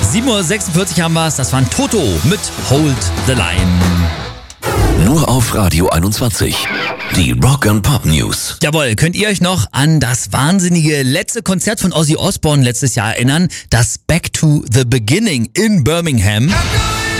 7:46 Uhr haben wir es. Das war ein Toto mit Hold the Line. Nur auf Radio 21. Die Rock and Pop News. Jawohl, könnt ihr euch noch an das wahnsinnige letzte Konzert von Ozzy Osbourne letztes Jahr erinnern? Das Back to the Beginning in Birmingham.